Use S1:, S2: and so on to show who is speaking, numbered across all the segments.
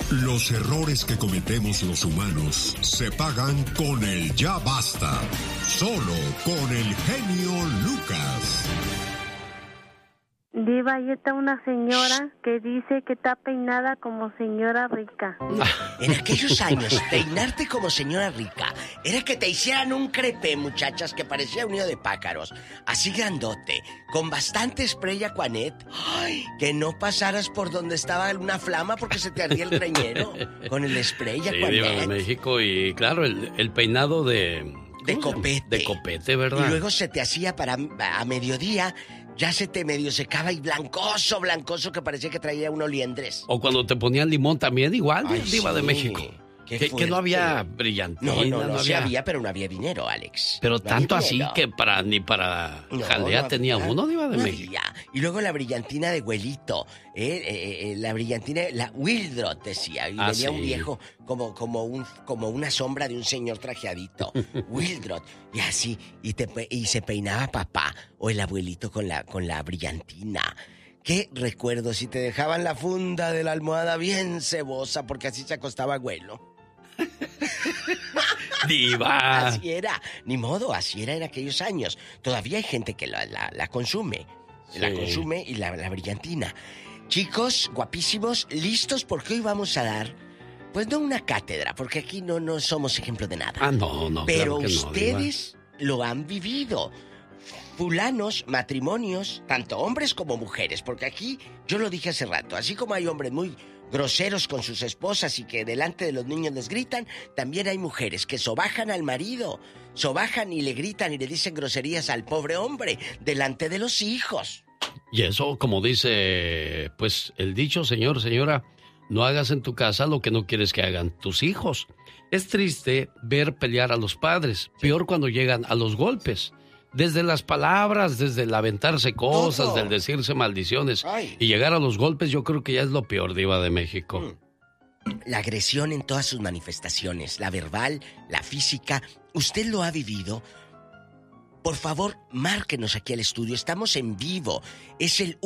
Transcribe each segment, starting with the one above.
S1: Los errores que cometemos los humanos se pagan con el ya basta. Solo con el genio Lucas.
S2: Diva, ahí está una señora que dice que está peinada como señora rica.
S3: En aquellos años, peinarte como señora rica era que te hicieran un crepé, muchachas, que parecía un nido de pájaros, así grandote, con bastante spray Aquanet. ¡Ay! Que no pasaras por donde estaba una flama porque se te ardía el greñero con el spray Aquanet.
S4: Sí, Diva de México, y claro, el peinado de
S3: copete.
S4: De copete, ¿verdad?
S3: Y luego se te hacía a mediodía. Ya se te medio secaba y blancoso, que parecía que traía unos liendres.
S4: O cuando te ponían limón también, igual,
S3: Ay,
S4: Diva de México. Que no había brillantina.
S3: No sí había, pero no había dinero, Alex.
S4: Pero
S3: no
S4: tanto así que ni para jalea tenía uno, Diva de México.
S3: Y luego la brillantina de Güelito, la brillantina, la Wildrot decía, y venía un viejo como una sombra de un señor trajeadito, Wildrot, y así, y se peinaba papá o el abuelito con la brillantina. ¿Qué recuerdo si te dejaban la funda de la almohada bien cebosa porque así se acostaba abuelo?
S4: Diva.
S3: Así era, ni modo, así era en aquellos años. Todavía hay gente que la consume. Sí. La consume y la brillantina. Chicos, guapísimos, listos porque hoy vamos a dar, pues no una cátedra, porque aquí no somos ejemplo de nada.
S4: No.
S3: Pero
S4: claro que
S3: ustedes lo han vivido. Fulanos, matrimonios, tanto hombres como mujeres, porque aquí, yo lo dije hace rato, así como hay hombres muy groseros con sus esposas y que delante de los niños les gritan, también hay mujeres que sobajan al marido, sobajan y le gritan y le dicen groserías al pobre hombre delante de los hijos.
S4: Y eso, como dice, pues, el dicho, señora, no hagas en tu casa lo que no quieres que hagan tus hijos. Es triste ver pelear a los padres, peor cuando llegan a los golpes. Desde las palabras, desde el aventarse cosas, del decirse maldiciones. Ay. Y llegar a los golpes, yo creo que ya es lo peor, Diva de México.
S3: La agresión en todas sus manifestaciones, la verbal, la física, ¿usted lo ha vivido? Por favor, márquenos aquí al estudio, estamos en vivo. Es el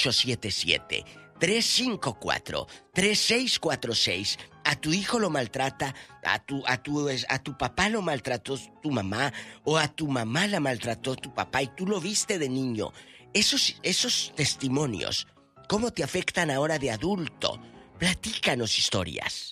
S3: 1877-354-3646. A tu hijo lo maltrata, a tu papá lo maltrató tu mamá, o a tu mamá la maltrató tu papá y tú lo viste de niño. Esos testimonios, ¿cómo te afectan ahora de adulto? Platícanos historias.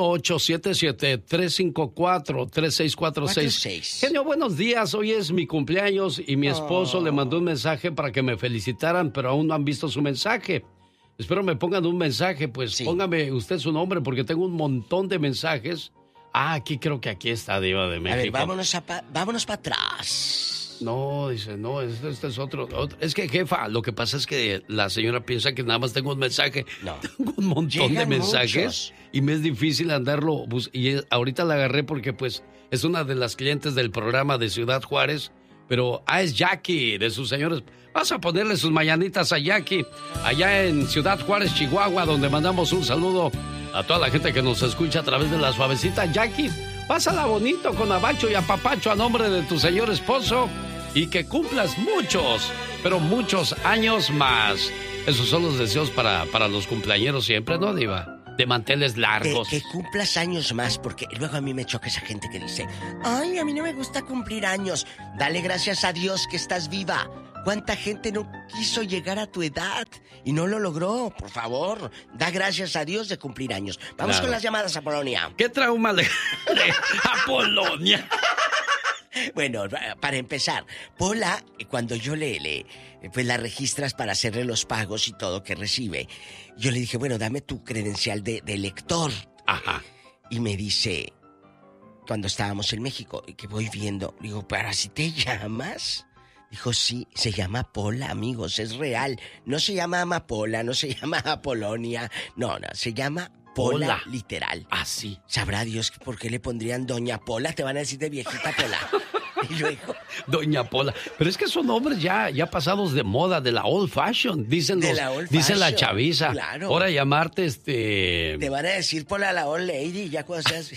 S4: 1877-354-3646. Genio, buenos días. Hoy es mi cumpleaños y mi esposo le mandó un mensaje para que me felicitaran, pero aún no han visto su mensaje. Espero me pongan un mensaje, pues póngame usted su nombre porque tengo un montón de mensajes. Aquí creo que aquí está, Diva de México.
S3: A ver, vámonos para atrás.
S4: No, dice, no, este es otro. Es que, jefa, lo que pasa es que la señora piensa que nada más tengo un mensaje. No. Tengo un montón de mensajes muchos. Y me es difícil andarlo. Y ahorita la agarré porque, pues, es una de las clientes del programa de Ciudad Juárez. Pero, es Jackie, de sus señores. Vas a ponerle sus mañanitas a Jackie, allá en Ciudad Juárez, Chihuahua, donde mandamos un saludo a toda la gente que nos escucha a través de la suavecita. Jackie, pásala bonito con abacho y apapacho a nombre de tu señor esposo y que cumplas muchos, pero muchos años más. Esos son los deseos para los cumpleañeros siempre, ¿no, Diva? De manteles largos.
S3: Que cumplas años más, porque luego a mí me choca esa gente que dice, ay, a mí no me gusta cumplir años. Dale gracias a Dios que estás viva. ¿Cuánta gente no quiso llegar a tu edad y no lo logró? Por favor, da gracias a Dios de cumplir años. Vamos con las llamadas a Polonia.
S4: ¿Qué trauma le a Polonia?
S3: Bueno, para empezar, Pola, cuando yo pues la registras para hacerle los pagos y todo que recibe, yo le dije, bueno, dame tu credencial de lector.
S4: Ajá.
S3: Y me dice, cuando estábamos en México, que voy viendo, digo, ¿pero así te llamas? Dijo, sí, se llama Pola, amigos, es real. No se llama Amapola, no se llama Apolonia, no, se llama Pola, literal.
S4: Así.
S3: Sabrá Dios por qué le pondrían Doña Pola, te van a decir de viejita Pola. Y luego...
S4: Doña Pola. Pero es que son nombres ya pasados de moda, de la old fashion, dicen dice la chaviza.
S3: Claro.
S4: Ahora llamarte
S3: Te van a decir Pola la old lady, ya cuando seas...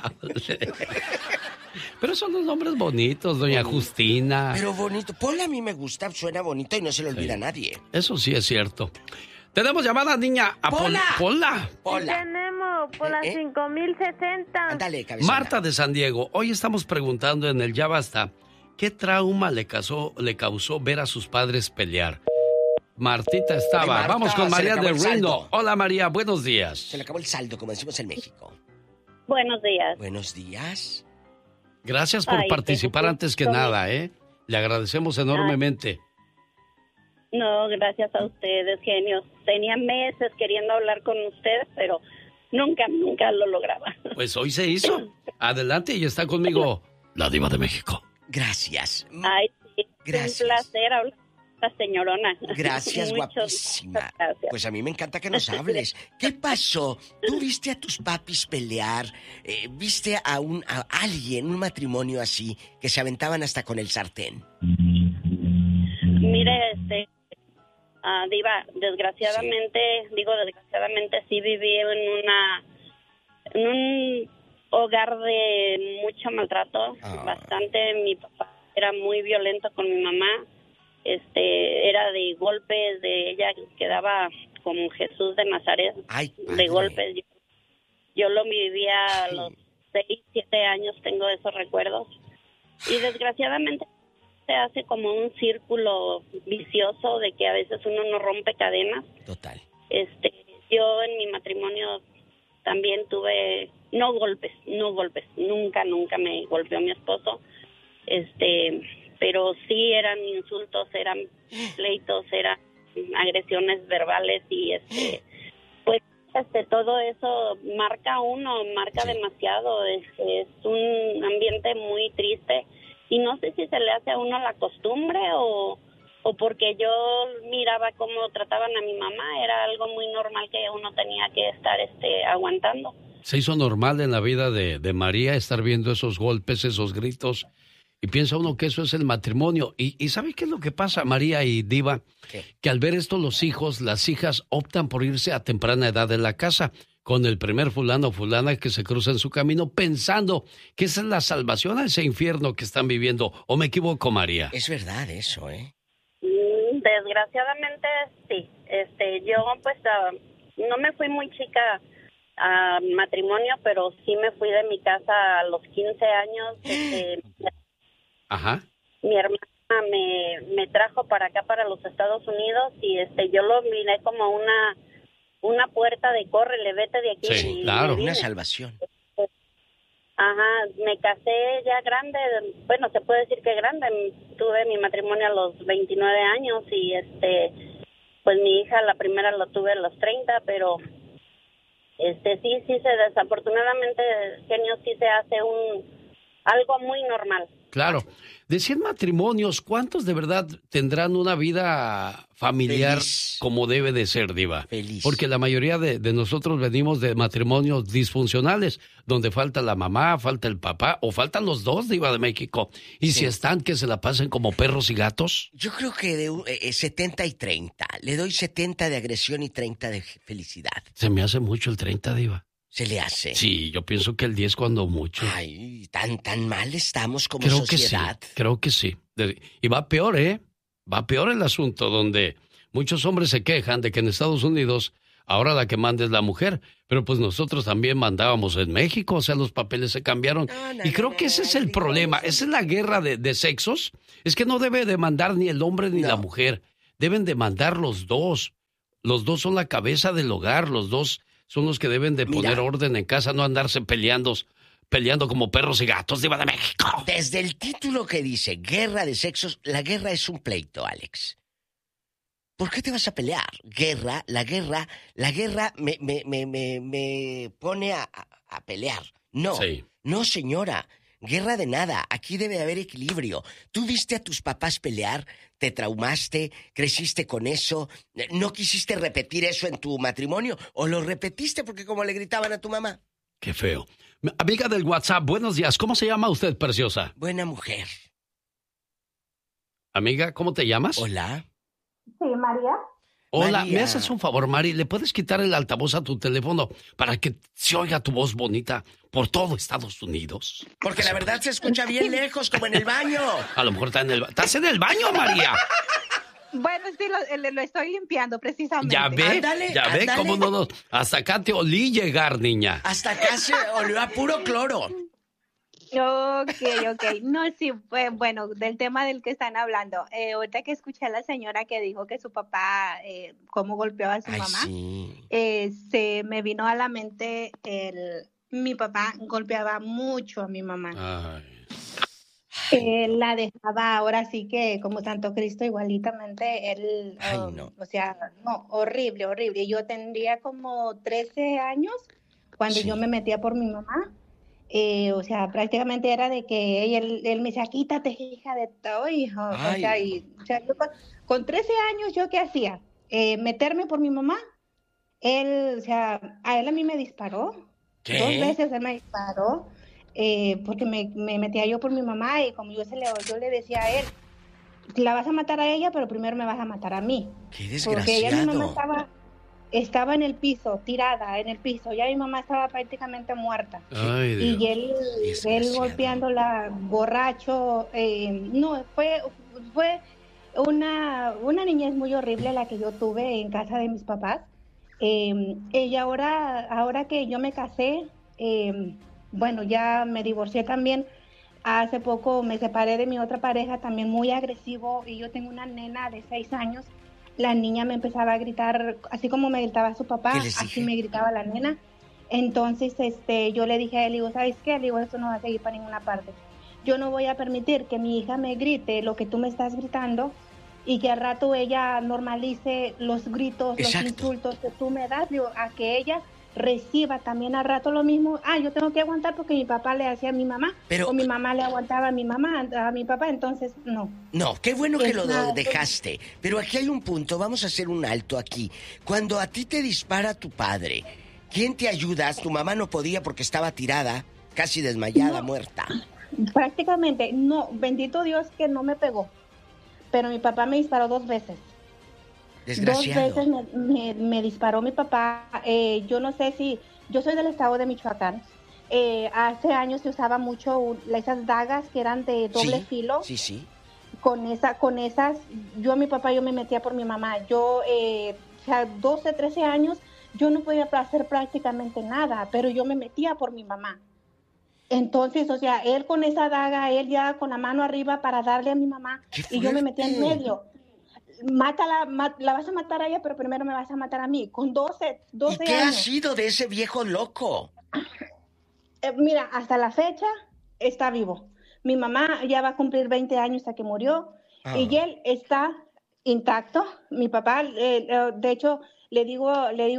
S4: Pero son los nombres bonitos, Doña Justina.
S3: Pero bonito. Pola a mí me gusta, suena bonito y no se le olvida a nadie.
S4: Eso sí es cierto. Tenemos llamada, niña.
S3: Pola.
S2: Tenemos. por las 5060.
S3: Ándale, cabezona.
S4: Marta de San Diego, hoy estamos preguntando en el Ya Basta, ¿qué trauma le causó ver a sus padres pelear? Martita estaba.
S3: Ay, Marta,
S4: vamos con María de Reno. Hola María, buenos días.
S3: Se le acabó el saldo, como decimos en México.
S5: Buenos días.
S3: Buenos días.
S4: Gracias por participar antes que nada, ¿eh? Le agradecemos enormemente.
S5: No, gracias a ustedes, genios. Tenía meses queriendo hablar con ustedes, pero nunca lo lograba.
S4: Pues hoy se hizo. Adelante, y está conmigo la Diva de México.
S3: Gracias.
S5: Ay, sí,
S3: gracias.
S5: Un placer hablar con esta señorona.
S3: Gracias, guapísima. Gracias. Pues a mí me encanta que nos hables. ¿Qué pasó? ¿Tú viste a tus papis pelear? ¿Viste a alguien, un matrimonio así, que se aventaban hasta con el sartén?
S5: Mire, Diva, desgraciadamente sí viví en un hogar de mucho maltrato, bastante. Mi papá era muy violento con mi mamá, era de golpes, de ella quedaba como Jesús de Nazaret.
S3: Ay,
S5: de golpes. Yo lo vivía a los 6, 7 años, tengo esos recuerdos. Y desgraciadamente se hace como un círculo vicioso de que a veces uno no rompe cadenas.
S3: Total.
S5: Yo en mi matrimonio también tuve no golpes, nunca me golpeó mi esposo. Pero sí eran insultos, eran pleitos, eran agresiones verbales y pues todo eso marca demasiado. Es un ambiente muy triste. Y no sé si se le hace a uno la costumbre o porque yo miraba cómo trataban a mi mamá, era algo muy normal que uno tenía que estar aguantando.
S4: Se hizo normal en la vida de María estar viendo esos golpes, esos gritos, y piensa uno que eso es el matrimonio. ¿Y sabe qué es lo que pasa, María y Diva? ¿Qué? Que al ver esto los hijos, las hijas optan por irse a temprana edad de la casa con el primer fulano o fulana que se cruza en su camino, pensando que esa es la salvación a ese infierno que están viviendo. ¿O me equivoco, María?
S3: Es verdad eso, ¿eh?
S5: Desgraciadamente, sí. Yo, pues, no me fui muy chica a matrimonio, pero sí me fui de mi casa a los 15 años.
S4: Ajá.
S5: Mi hermana me trajo para acá, para los Estados Unidos, y yo lo miré como una puerta de córrele, vete de aquí.
S4: Sí, claro.
S3: Una salvación.
S5: Ajá, me casé ya grande, bueno, se puede decir que grande. Tuve mi matrimonio a los 29 años y pues mi hija, la primera, la tuve a los 30, pero desafortunadamente, genio, sí se hace algo muy normal.
S4: Claro. De 100 matrimonios, ¿cuántos de verdad tendrán una vida familiar feliz, como debe de ser, Diva?
S3: Feliz.
S4: Porque la mayoría de nosotros venimos de matrimonios disfuncionales, donde falta la mamá, falta el papá, o faltan los dos, Diva de México. Y sí, si están, que se la pasen como perros y gatos.
S3: Yo creo que de 70 y 30. Le doy 70 de agresión y 30 de felicidad.
S4: Se me hace mucho el 30, Diva.
S3: ¿Se le hace?
S4: Sí, yo pienso que el 10 cuando mucho.
S3: Ay, tan mal estamos como sociedad.
S4: Creo que sí. Y va peor, ¿eh? Va peor el asunto, donde muchos hombres se quejan de que en Estados Unidos ahora la que manda es la mujer, pero pues nosotros también mandábamos en México, o sea, los papeles se cambiaron. Y creo que ese es el problema, esa es la guerra de sexos. Es que no debe de mandar ni el hombre ni la mujer, deben de mandar los dos. Los dos son la cabeza del hogar, los dos son los que deben de poner orden en casa, no andarse peleando como perros y gatos, Diva de México.
S3: Desde el título que dice Guerra de Sexos, la guerra es un pleito, Alex. ¿Por qué te vas a pelear? La guerra me pone a pelear. No, no, señora. Guerra de nada. Aquí debe haber equilibrio. ¿Tú viste a tus papás pelear? ¿Te traumaste? ¿Creciste con eso? ¿No quisiste repetir eso en tu matrimonio? ¿O lo repetiste porque como le gritaban a tu mamá?
S4: Qué feo. Amiga del WhatsApp, buenos días. ¿Cómo se llama usted, preciosa?
S3: Buena mujer.
S4: Amiga, ¿cómo te llamas?
S3: Hola.
S6: Sí, María.
S4: Hola,
S3: María.
S4: ¿Me haces un favor, Mari? ¿Le puedes quitar el altavoz a tu teléfono para que se oiga tu voz bonita por todo Estados Unidos?
S3: Porque la verdad se escucha bien lejos, como en el baño.
S4: A lo mejor está en el baño. ¿Estás en el baño, María?
S6: Bueno, sí, lo estoy limpiando precisamente.
S4: Ya ve, ve cómo no. Hasta acá te olí llegar, niña.
S3: Hasta acá se olió a puro cloro.
S6: Ok. No, sí, bueno, del tema del que están hablando. Ahorita que escuché a la señora que dijo que su papá, cómo golpeó a su mamá,
S3: sí.
S6: Se me vino a la mente mi papá golpeaba mucho a mi mamá. La dejaba ahora sí que como Santo Cristo igualitamente, él, no. O sea, no, horrible. Yo tendría como 13 años cuando yo me metía por mi mamá. O sea, prácticamente era de que él me decía, quítate, hija de todo, hijo. O sea, yo con 13 años, ¿yo qué hacía? Meterme por mi mamá. Él, o sea, a mí me disparó. ¿Qué? 2 veces él me disparó, porque me metía yo por mi mamá y como yo le decía a él, la vas a matar a ella, pero primero me vas a matar a mí.
S3: ¡Qué desgraciado!
S6: Porque ella, mi mamá estaba en el piso, tirada en el piso, ya mi mamá estaba prácticamente muerta.
S4: Ay, Dios.
S6: Y él golpeándola, borracho, no, fue una niñez muy horrible la que yo tuve en casa de mis papás. Ella ahora que yo me casé, bueno, ya me divorcié también. Hace poco me separé de mi otra pareja, también muy agresivo, y yo tengo una nena de 6 años. La niña me empezaba a gritar, así como me gritaba su papá, así me gritaba la nena. Entonces, yo le dije a él, digo, ¿sabes qué? Le digo, esto no va a seguir para ninguna parte. Yo no voy a permitir que mi hija me grite lo que tú me estás gritando y que al rato ella normalice los gritos, los insultos que tú me das, digo, a que ella reciba también al rato lo mismo. Yo tengo que aguantar porque mi papá le hacía a mi mamá, o mi mamá le aguantaba a mi papá, entonces no.
S3: No, qué bueno que lo dejaste, pero aquí hay un punto, vamos a hacer un alto aquí. Cuando a ti te dispara tu padre, ¿quién te ayuda? Tu mamá no podía porque estaba tirada, casi desmayada, muerta.
S6: Prácticamente, no, bendito Dios que no me pegó, pero mi papá me disparó 2 veces.
S3: Desgraciado.
S6: 2 veces me disparó mi papá. Yo no sé si... Yo soy del estado de Michoacán. Hace años se usaba mucho esas dagas que eran de doble filo.
S3: Sí.
S6: Con esas, yo me metía por mi mamá. Yo, 12, 13 años, yo no podía hacer prácticamente nada, pero yo me metía por mi mamá. Entonces, o sea, él con esa daga, él ya con la mano arriba para darle a mi mamá, y yo me metía en medio. Mátala, la vas a matar a ella, pero primero me vas a matar a mí, con 12 años.
S3: ¿Y qué ha sido de ese viejo loco?
S6: Mira, hasta la fecha está vivo. Mi mamá ya va a cumplir 20 años hasta que murió, y él está intacto. Mi papá, de hecho, le digo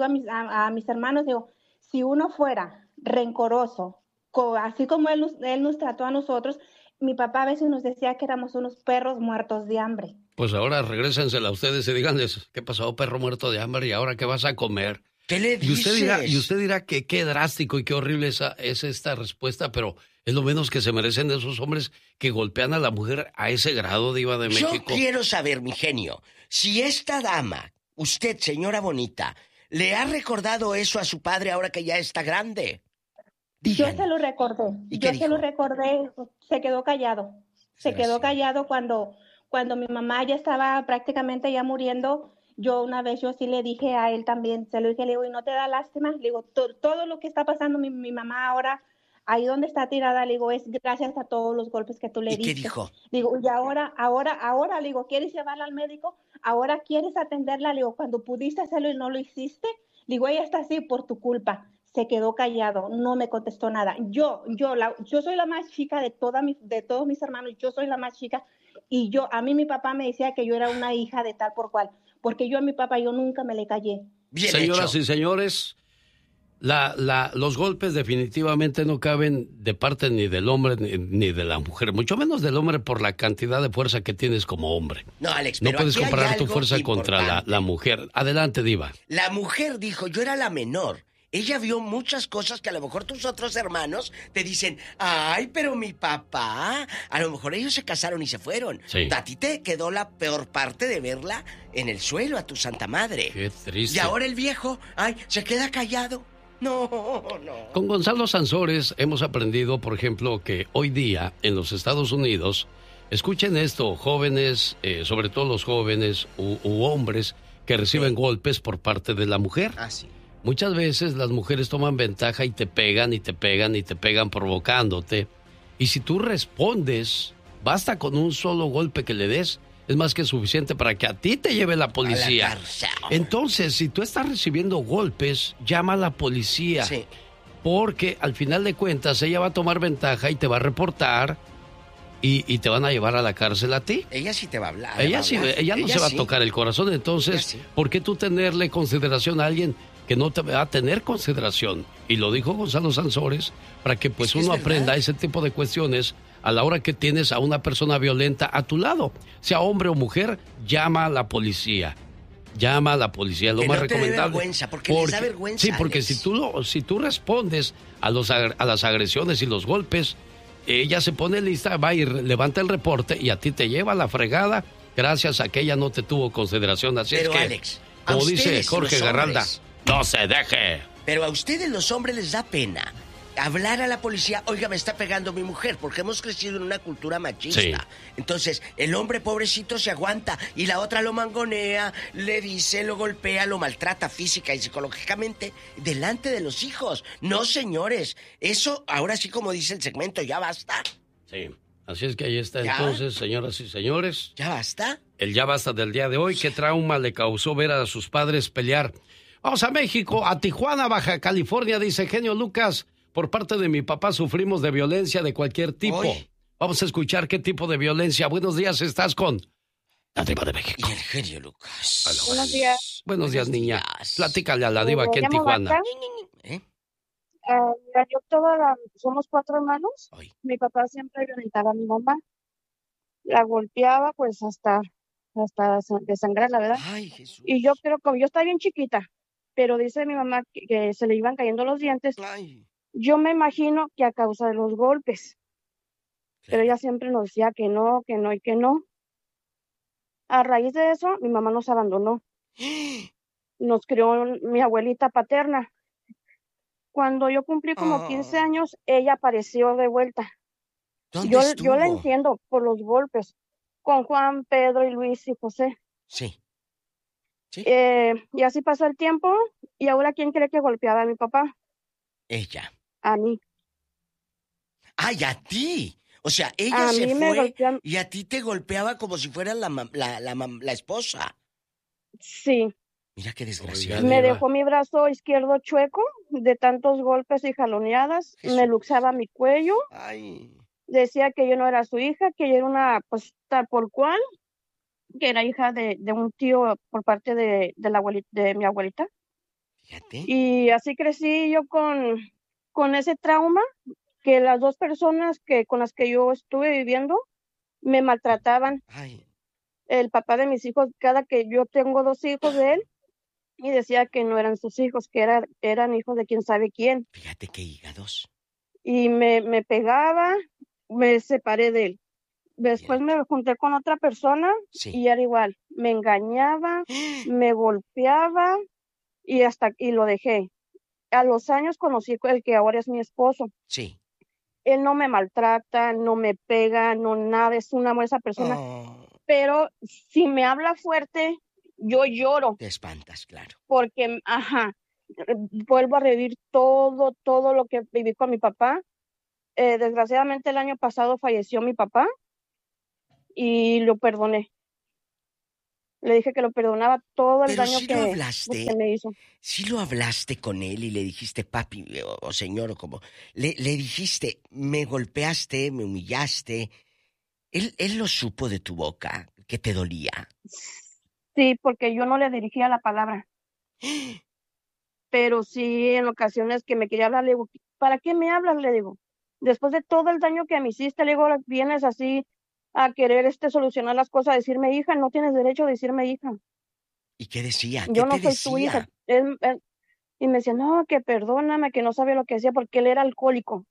S6: a mis hermanos, digo, si uno fuera rencoroso, así como él nos trató a nosotros, mi papá a veces nos decía que éramos unos perros muertos de hambre.
S4: Pues ahora regrésensela a ustedes y díganles, ¿qué pasó, perro muerto de hambre? ¿Y ahora qué vas a comer?
S3: ¿Qué le dices?
S4: Y usted dirá que qué drástico y qué horrible es esta respuesta, pero es lo menos que se merecen de esos hombres que golpean a la mujer a ese grado, Diva de México.
S3: Yo quiero saber, mi genio, si esta dama, usted, señora bonita, ¿le ha recordado eso a su padre ahora que ya está grande?
S6: Yo se lo recordé. Se lo recordé, se quedó callado. Se quedó callado cuando mi mamá ya estaba prácticamente ya muriendo. Una vez yo sí le dije a él también, se lo dije, le digo, ¿y no te da lástima? Le digo, todo lo que está pasando mi mamá ahora, ahí donde está tirada, le digo, es gracias a todos los golpes que tú le diste.
S3: ¿Y qué dijo?
S6: Digo, y ahora, le digo, ¿quieres llevarla al médico? ¿Ahora quieres atenderla? Le digo, cuando pudiste hacerlo y no lo hiciste, le digo, ella está así por tu culpa. Se quedó callado, no me contestó nada. Yo soy la más chica de todos mis hermanos, yo soy la más chica, y a mí mi papá me decía que yo era una hija de tal por cual, porque yo a mi papá yo nunca me le callé.
S4: Bien Señoras hecho. Y señores, los golpes definitivamente no caben de parte ni del hombre ni de la mujer, mucho menos del hombre por la cantidad de fuerza que tienes como hombre.
S3: No, Alex,
S4: no puedes comparar tu fuerza contra la mujer. Adelante, Diva.
S3: La mujer dijo, yo era la menor. Ella vio muchas cosas que a lo mejor tus otros hermanos te dicen, ay, pero mi papá, a lo mejor ellos se casaron y se fueron.
S4: Sí.
S3: A ti te quedó la peor parte de verla en el suelo a tu santa madre.
S4: Qué triste.
S3: Y ahora el viejo, ay, se queda callado. No.
S4: Con Gonzalo Sansores hemos aprendido, por ejemplo, que hoy día en los Estados Unidos Escuchen esto, jóvenes, sobre todo los jóvenes u hombres que reciben golpes por parte de la mujer.
S3: Ah, sí.
S4: Muchas veces las mujeres toman ventaja y te pegan y te pegan y te pegan provocándote. Y si tú respondes, basta con un solo golpe que le des, es más que suficiente para que a ti te lleve la policía. Entonces, si tú estás recibiendo golpes, llama a la policía.
S3: Sí.
S4: Porque al final de cuentas ella va a tomar ventaja y te va a reportar y te van a llevar a la cárcel a ti.
S3: Ella sí te va a hablar.
S4: Ella no se va a tocar el corazón. Entonces, ¿por qué tú tenerle consideración a alguien que no te va a tener consideración? Y lo dijo Gonzalo Sansores, para que pues uno aprenda ese tipo de cuestiones a la hora que tienes a una persona violenta a tu lado. Sea hombre o mujer, llama a la policía. Llama a la policía, lo
S3: que
S4: más
S3: no te
S4: recomendable.
S3: Dé vergüenza, porque les da vergüenza.
S4: Sí, porque si tú respondes a las agresiones y los golpes, ella se pone lista, va y levanta el reporte y a ti te lleva a la fregada gracias a que ella no te tuvo consideración. Así
S3: pero
S4: es que,
S3: Alex,
S4: como dice Jorge Garralda, no se deje.
S3: Pero a ustedes los hombres les da pena hablar a la policía, oiga, me está pegando mi mujer, porque hemos crecido en una cultura machista. Sí. Entonces, el hombre pobrecito se aguanta y la otra lo mangonea, le dice, lo golpea, lo maltrata física y psicológicamente delante de los hijos. No, señores, eso ahora sí, como dice el segmento, ya basta.
S4: Sí, así es que ahí está. ¿Ya? Entonces, señoras y señores.
S3: ¿Ya basta?
S4: El ya basta del día de hoy. ¿Qué trauma le causó ver a sus padres pelear? Vamos a México, a Tijuana, Baja California, dice Genio Lucas. Por parte de mi papá sufrimos de violencia de cualquier tipo. Oye. Vamos a escuchar qué tipo de violencia. Buenos días, estás con la Diva de México.
S3: Y el Genio Lucas.
S7: Hola. Buenos días.
S4: Buenos días, niña. Platícale a la Diva aquí en Tijuana.
S7: Somos 4 hermanos. Oye. Mi papá siempre violentaba a mi mamá. La golpeaba pues hasta desangrar, la verdad.
S3: Ay, Jesús.
S7: Y yo creo que yo estaba bien chiquita, pero dice mi mamá que se le iban cayendo los dientes.
S3: Ay.
S7: Yo me imagino que a causa de los golpes, pero ella siempre nos decía que no, que no y que no. A raíz de eso, mi mamá nos abandonó. Nos crió mi abuelita paterna. Cuando yo cumplí como 15 años, ella apareció de vuelta. Yo la entiendo por los golpes, con Juan, Pedro y Luis y José.
S3: Sí. ¿Sí?
S7: Y así pasó el tiempo, y ahora ¿quién cree que golpeaba a mi papá?
S3: Ella.
S7: A mí.
S3: ¡Ay, a ti! O sea, ella se fue y a ti te golpeaba como si fueras la esposa.
S7: Sí.
S3: Mira qué desgraciado.
S7: Me dejó mi brazo izquierdo chueco de tantos golpes y jaloneadas. Jesús. Me luxaba mi cuello.
S3: Ay.
S7: Decía que yo no era su hija, que ella era una, pues, tal por cual, que era hija de un tío por parte de mi abuelita.
S3: Fíjate.
S7: Y así crecí yo con ese trauma, que las 2 personas con las que yo estuve viviendo me maltrataban.
S3: Ay.
S7: El papá de mis hijos, cada que yo tengo 2 hijos de él, y decía que no eran sus hijos, que eran hijos de quién sabe quién.
S3: Fíjate qué hígados.
S7: Y me pegaba, me separé de él. Después me junté con otra persona, sí. Y era igual, me engañaba, me golpeaba y lo dejé. A los años conocí el que ahora es mi esposo.
S3: Sí.
S7: Él no me maltrata, no me pega, no nada, es un amor esa persona. Pero si me habla fuerte, yo lloro.
S3: Te espantas, claro.
S7: Porque, vuelvo a revivir todo lo que viví con mi papá. Desgraciadamente el año pasado falleció mi papá y lo perdoné. Le dije que lo perdonaba todo el daño que me hizo.
S3: Sí lo hablaste con él y le dijiste, papi o señor, o como... Le dijiste, me golpeaste, me humillaste. ¿Él lo supo de tu boca, que te dolía?
S7: Sí, porque yo no le dirigía la palabra. Pero sí, en ocasiones que me quería hablar, le digo, ¿para qué me hablas? Le digo, después de todo el daño que me hiciste, le digo, vienes así a querer solucionar las cosas, a decirme hija, no tienes derecho a decirme hija.
S3: ¿Y qué decía?
S7: Yo no soy tu hija. Y me decía, no, que perdóname, que no sabía lo que decía porque él era alcohólico.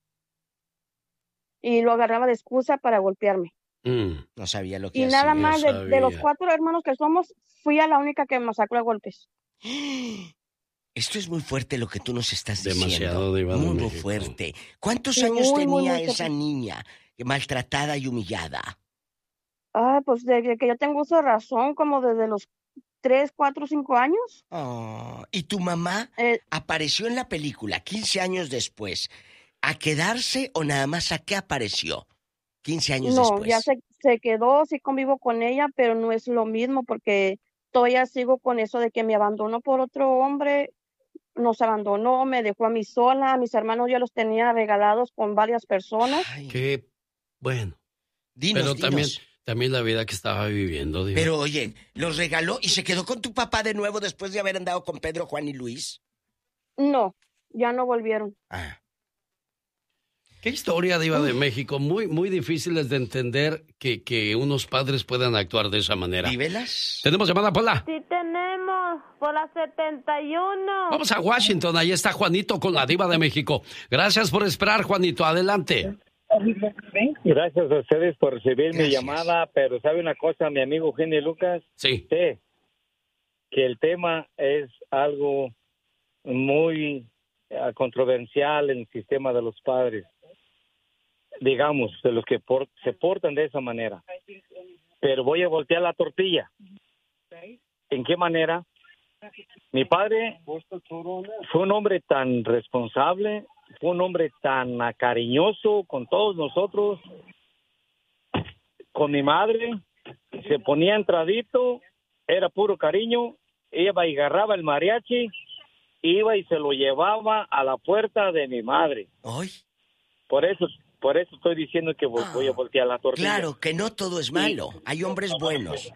S7: Y lo agarraba de excusa para golpearme.
S3: No sabía lo que hacía.
S7: Y nada más de los 4 hermanos que somos, fui a la única que me masacró a golpes.
S3: Esto es muy fuerte lo que tú nos estás
S4: diciendo.
S3: Demasiado, muy fuerte. ¿Cuántos años tenía esa niña maltratada y humillada?
S7: Pues desde que yo tengo uso de razón, como desde los 3, 4, 5 años.
S3: ¿Y tu mamá apareció en la película 15 años después? ¿A quedarse o nada más a qué apareció 15 años después?
S7: No, ya se quedó, sí convivo con ella, pero no es lo mismo porque todavía sigo con eso de que me abandonó por otro hombre. Nos abandonó, me dejó a mí sola, a mis hermanos yo los tenía regalados con varias personas.
S4: Ay, qué bueno.
S3: Dinos.
S4: También la vida que estaba viviendo. Diva.
S3: Pero oye, ¿los regaló y se quedó con tu papá de nuevo después de haber andado con Pedro, Juan y Luis?
S7: No, ya no volvieron.
S4: Qué historia, Diva de México. Muy, muy difíciles de entender que unos padres puedan actuar de esa manera.
S3: ¿Vívelas?
S4: ¿Tenemos llamada, Pola?
S2: Sí tenemos, por la 71.
S4: Vamos a Washington, ahí está Juanito con la Diva de México. Gracias por esperar, Juanito, adelante.
S8: Gracias a ustedes por recibir mi llamada, pero ¿sabe una cosa, mi amigo Eugenio Lucas?
S4: Sí.
S8: Sé que el tema es algo muy controversial en el sistema de los padres, digamos, de los que se portan de esa manera. Pero voy a voltear la tortilla. ¿En qué manera? Mi padre fue un hombre tan responsable, fue un hombre tan cariñoso con todos nosotros. Con mi madre se ponía entradito, era puro cariño, iba y agarraba el mariachi, iba y se lo llevaba a la puerta de mi madre.
S3: ¿Ay?
S8: Por eso estoy diciendo que voy a voltear la tortilla.
S3: Claro, que no todo es malo, hay hombres buenos.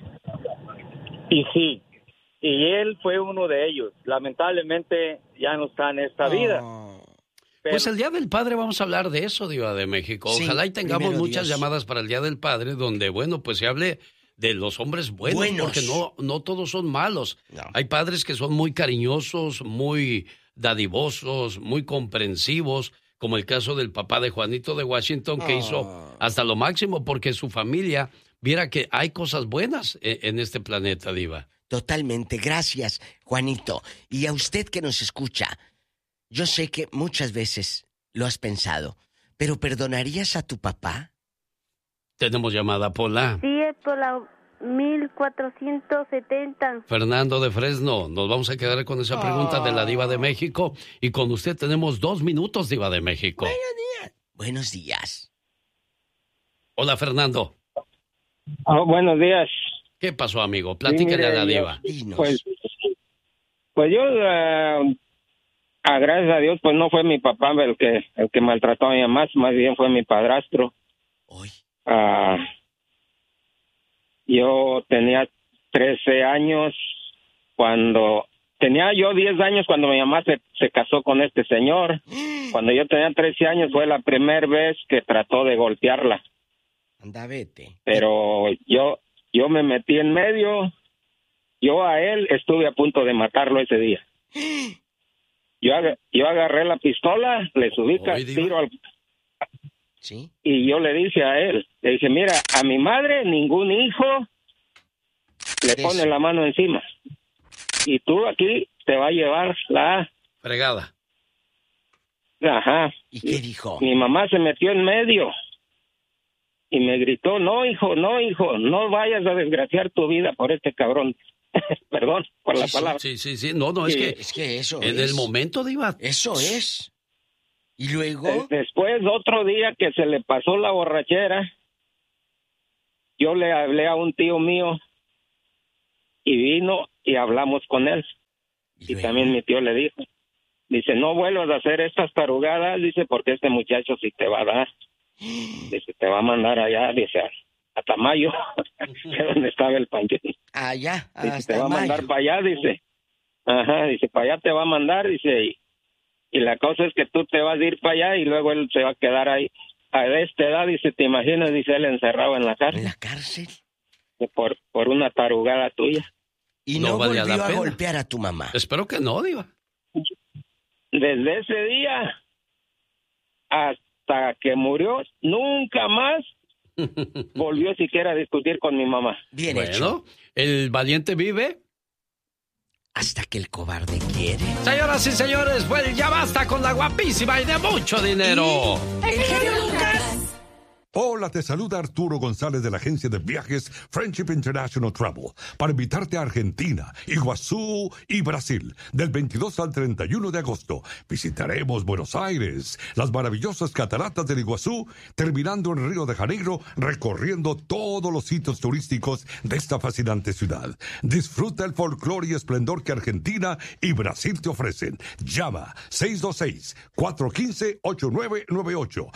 S8: Y sí, y él fue uno de ellos. Lamentablemente ya no está en esta vida. Pero...
S4: Pues el Día del Padre vamos a hablar de eso, Diva de México.
S3: Sí,
S4: ojalá y tengamos muchas llamadas para el Día del Padre donde, bueno, pues se hable de los hombres buenos. Porque no todos son malos. No. Hay padres que son muy cariñosos, muy dadivosos, muy comprensivos, como el caso del papá de Juanito de Washington, que hizo hasta lo máximo porque su familia viera que hay cosas buenas en este planeta, Diva.
S3: Totalmente, gracias, Juanito. Y a usted que nos escucha, yo sé que muchas veces lo has pensado, pero ¿perdonarías a tu papá?
S4: Tenemos llamada, Pola.
S2: Sí, es por la 1470.
S4: Fernando de Fresno, nos vamos a quedar con esa pregunta de la Diva de México. Y con usted tenemos 2 minutos, Diva de México.
S3: Buenos días. Buenos días.
S4: Hola, Fernando.
S8: Buenos días.
S4: ¿Qué pasó, amigo? Platícale a la Diva.
S8: Pues yo, gracias a Dios, pues no fue mi papá el que maltrató a mi mamá, más bien fue mi padrastro. Yo tenía 13 años cuando... Tenía yo 10 años cuando mi mamá se casó con este señor. Cuando yo tenía 13 años fue la primera vez que trató de golpearla.
S3: Anda, vete.
S8: Pero yo me metí en medio. Yo a él estuve a punto de matarlo ese día. Yo agarré la pistola, le subí tiro al...
S3: ¿Sí?
S8: Y yo le dije a él, mira, a mi madre ningún hijo le pone la mano encima. Y tú aquí te va a llevar la...
S4: fregada.
S8: Ajá.
S3: ¿Y qué dijo?
S8: Mi mamá se metió en medio y me gritó, no hijo, no vayas a desgraciar tu vida por este cabrón. Perdón por la palabra.
S4: Sí. No, es que
S3: eso
S4: en el momento, Diva.
S3: Eso es. ¿Y luego?
S8: Después, otro día que se le pasó la borrachera, yo le hablé a un tío mío y vino y hablamos con él. Y también mi tío le dijo, dice, no vuelvas a hacer estas tarugadas, dice, porque este muchacho sí te va a dar. Dice, te va a mandar allá, dice, a Tamayo, que donde estaba el panteón.
S3: Allá,
S8: dice, te va a mandar para allá, dice. Ajá, dice, para allá te va a mandar, dice, y la cosa es que tú te vas a ir para allá y luego él se va a quedar ahí. A esta edad, dice, ¿te imaginas? Dice, él encerrado en la cárcel.
S3: ¿En la cárcel?
S8: Por una tarugada tuya.
S3: ¿Y no volvió a golpear a tu mamá?
S4: Espero que no, Diva.
S8: Desde ese día hasta que murió, nunca más volvió siquiera a discutir con mi mamá.
S3: Bien hecho.
S4: ¿El valiente vive?
S3: Hasta que el cobarde quiere.
S4: Señoras y señores, pues ya basta con la guapísima y de mucho dinero.
S1: El genio Lucas. Por
S9: Hola, te saluda Arturo González de la agencia de viajes Friendship International Travel para invitarte a Argentina, Iguazú y Brasil del 22 al 31 de agosto. Visitaremos Buenos Aires, las maravillosas cataratas del Iguazú, terminando en Río de Janeiro, recorriendo todos los sitios turísticos de esta fascinante ciudad. Disfruta el folclore y esplendor que Argentina y Brasil te ofrecen. Llama 626-415-8998.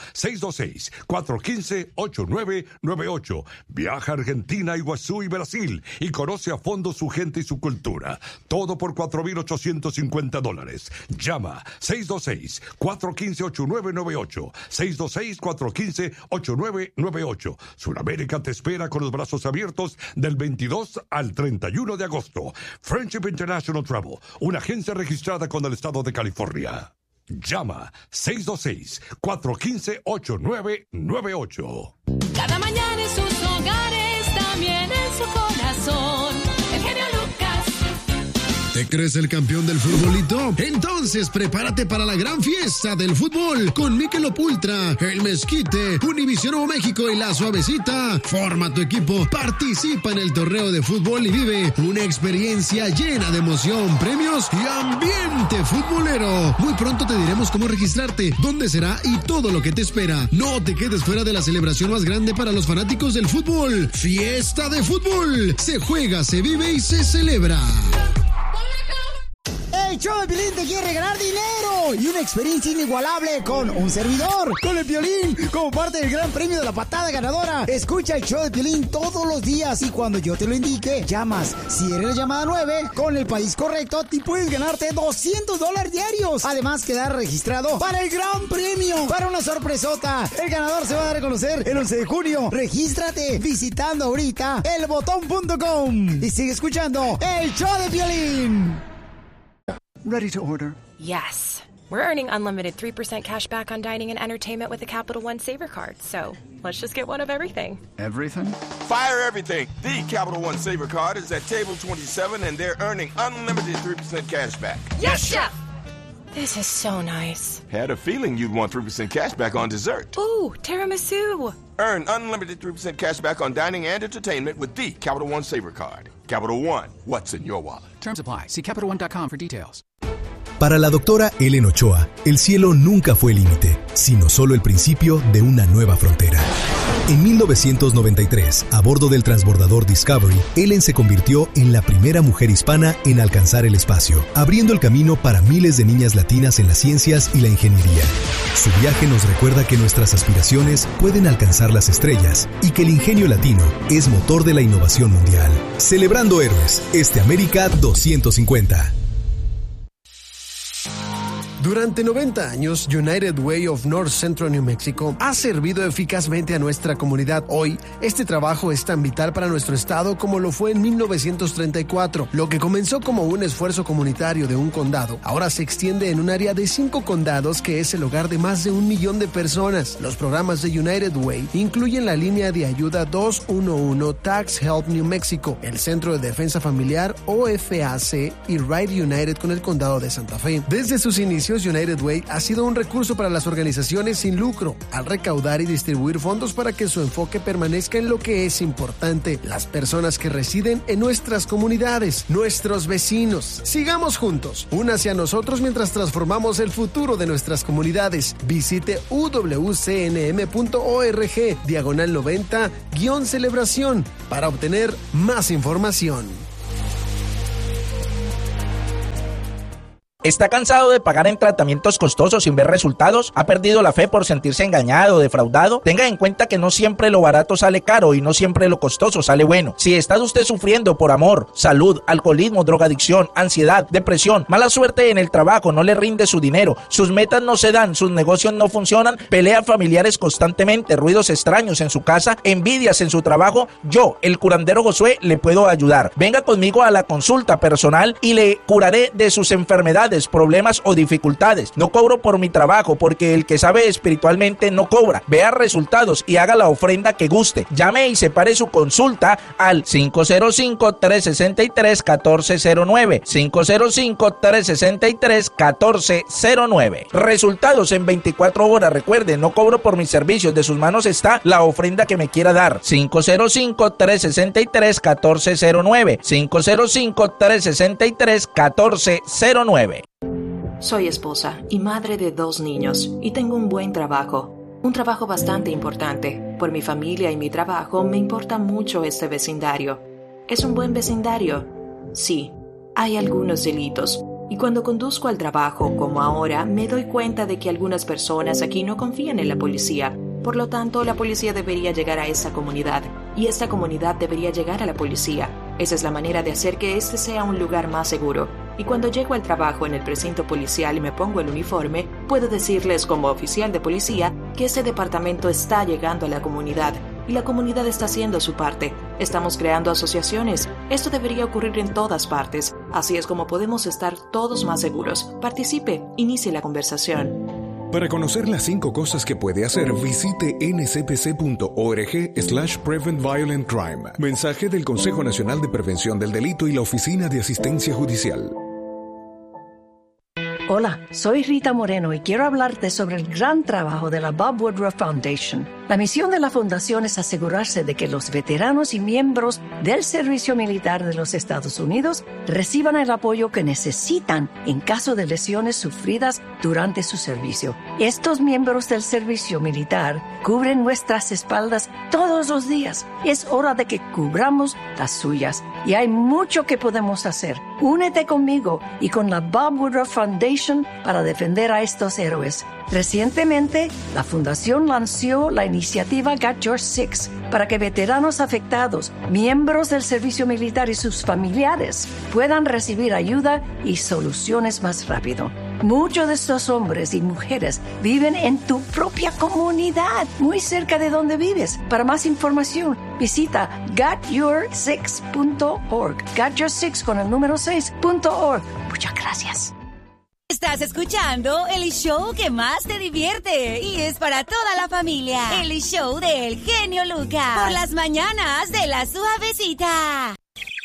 S9: 626-415-8998. Viaja a Argentina, Iguazú y Brasil y conoce a fondo su gente y su cultura. Todo por $4,850. Llama 626-415-8998. 626-415-8998. Sudamérica te espera con los brazos abiertos del 22 al 31 de agosto. Friendship International Travel, una agencia registrada con el estado de California. Llama 626-415-8998.
S10: Cada mañana en sus hogares, también en su corazón. El genio Lucas.
S11: ¿Te crees el campeón del futbolito? Entonces prepárate para la gran fiesta del fútbol con Michelob Ultra, El Mezquite, Univisión Nuevo México y La Suavecita. Forma tu equipo, participa en el torneo de fútbol y vive una experiencia llena de emoción, premios y ambiente futbolero. Muy pronto te diremos cómo registrarte, dónde será y todo lo que te espera. No te quedes fuera de la celebración más grande para los fanáticos del fútbol. Fiesta de fútbol. Se juega, se vive y se celebra.
S12: El show de Piolín te quiere regalar dinero y una experiencia inigualable con un servidor, con el Piolín, como parte del gran premio de la patada ganadora. Escucha el show de Piolín todos los días y cuando yo te lo indique, llamas. Si eres la llamada 9, con el país correcto, te puedes ganarte $200 diarios. Además, quedar registrado para el gran premio, para una sorpresota. El ganador se va a dar a conocer el 11 de junio. Regístrate visitando ahorita elbotón.com y sigue escuchando el show de Piolín.
S13: Ready to order.
S14: Yes. We're earning unlimited 3% cash back on dining and entertainment with the Capital One Saver Card. So let's just get one of everything.
S13: Everything?
S15: Fire everything. The Capital One Saver Card is at table 27 and they're earning unlimited 3% cash back.
S14: Yes, Chef! This is so nice.
S15: Had a feeling you'd want 3% cash back on dessert.
S14: Ooh, tiramisu.
S15: Earn unlimited 3% cash back on dining and entertainment with the Capital One Saver Card. Capital One, what's in your wallet?
S13: Terms apply. See CapitalOne.com for details.
S16: Para la doctora Ellen Ochoa, el cielo nunca fue el límite, sino solo el principio de una nueva frontera. En 1993, a bordo del transbordador Discovery, Ellen se convirtió en la primera mujer hispana en alcanzar el espacio, abriendo el camino para miles de niñas latinas en las ciencias y la ingeniería. Su viaje nos recuerda que nuestras aspiraciones pueden alcanzar las estrellas y que el ingenio latino es motor de la innovación mundial. Celebrando héroes, América 250.
S17: Durante 90 años, United Way of North Central New Mexico ha servido eficazmente a nuestra comunidad. Hoy, este trabajo es tan vital para nuestro estado como lo fue en 1934. Lo que comenzó como un esfuerzo comunitario de un condado, ahora se extiende en un área de 5 condados que es el hogar de más de 1 millón de personas. Los programas de United Way incluyen la línea de ayuda 211 Tax Help New Mexico, el Centro de Defensa Familiar OFAC y Ride United con el condado de Santa Fe. Desde sus inicios, United Way ha sido un recurso para las organizaciones sin lucro, al recaudar y distribuir fondos para que su enfoque permanezca en lo que es importante, las personas que residen en nuestras comunidades, nuestros vecinos. Sigamos juntos, únase a nosotros mientras transformamos el futuro de nuestras comunidades. Visite uwcnm.org/90-celebración para obtener más información.
S18: ¿Está cansado de pagar en tratamientos costosos sin ver resultados? ¿Ha perdido la fe por sentirse engañado o defraudado? Tenga en cuenta que no siempre lo barato sale caro y no siempre lo costoso sale bueno. Si está usted sufriendo por amor, salud, alcoholismo, drogadicción, ansiedad, depresión, mala suerte en el trabajo, no le rinde su dinero, sus metas no se dan, sus negocios no funcionan, peleas familiares constantemente, ruidos extraños en su casa, envidias en su trabajo, yo, el curandero Josué, le puedo ayudar. Venga conmigo a la consulta personal y le curaré de sus enfermedades enfermedades, problemas o dificultades. No cobro por mi trabajo porque el que sabe espiritualmente no cobra. Vea resultados y haga la ofrenda que guste. Llame y separe su consulta al 505-363-1409. 505-363-1409. Resultados en 24 horas. Recuerde, no cobro por mis servicios. De sus manos está la ofrenda que me quiera dar. 505-363-1409. 505-363-1409.
S19: Soy esposa y madre de 2 niños y tengo un buen trabajo. Un trabajo bastante importante. Por mi familia y mi trabajo me importa mucho este vecindario. ¿Es un buen vecindario? Sí, hay algunos delitos. Y cuando conduzco al trabajo, como ahora, me doy cuenta de que algunas personas aquí no confían en la policía. Por lo tanto, la policía debería llegar a esa comunidad. Y esta comunidad debería llegar a la policía. Esa es la manera de hacer que este sea un lugar más seguro. Y cuando llego al trabajo en el precinto policial y me pongo el uniforme, puedo decirles como oficial de policía que ese departamento está llegando a la comunidad. Y la comunidad está haciendo su parte. Estamos creando asociaciones. Esto debería ocurrir en todas partes. Así es como podemos estar todos más seguros. Participe, inicie la conversación.
S20: Para conocer las 5 cosas que puede hacer, visite ncpc.org/Prevent Violent Crime. Mensaje del Consejo Nacional de Prevención del Delito y la Oficina de Asistencia Judicial.
S21: Hola, soy Rita Moreno y quiero hablarte sobre el gran trabajo de la Bob Woodruff Foundation. La misión de la fundación es asegurarse de que los veteranos y miembros del servicio militar de los Estados Unidos reciban el apoyo que necesitan en caso de lesiones sufridas durante su servicio. Estos miembros del servicio militar cubren nuestras espaldas todos los días. Es hora de que cubramos las suyas y hay mucho que podemos hacer. Únete conmigo y con la Bob Woodruff Foundation para defender a estos héroes. Recientemente, la Fundación lanzó la iniciativa Got Your Six para que veteranos afectados, miembros del servicio militar y sus familiares puedan recibir ayuda y soluciones más rápido. Muchos de estos hombres y mujeres viven en tu propia comunidad, muy cerca de donde vives. Para más información, visita gotyoursix.org. Got Your Six con el número 6.org. Muchas gracias.
S22: Estás escuchando el show que más te divierte y es para toda la familia. El show del genio Lucas. Por las mañanas de La Suavecita.